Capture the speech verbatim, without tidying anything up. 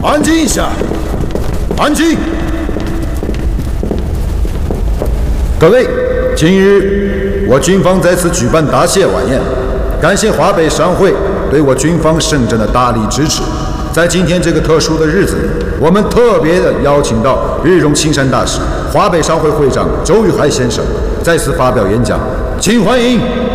安静一下，安静！各位，今日我军方在此举办答谢晚宴，感谢华北商会对我军方盛政的大力支持。在今天这个特殊的日子里，我们特别的邀请到日荣青山大使、华北商会会长周玉海先生在此发表演讲，请欢迎。